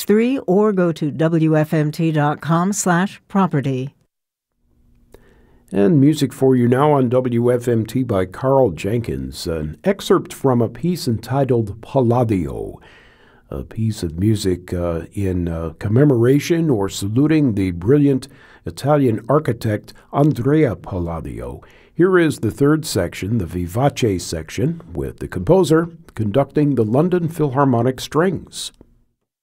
603 or go to wfmt.com/property. And music for you now on WFMT by Carl Jenkins, an excerpt from a piece entitled Palladio, a piece of music in commemoration or saluting the brilliant Italian architect Andrea Palladio. Here is the third section, the vivace section, with the composer conducting the London Philharmonic Strings.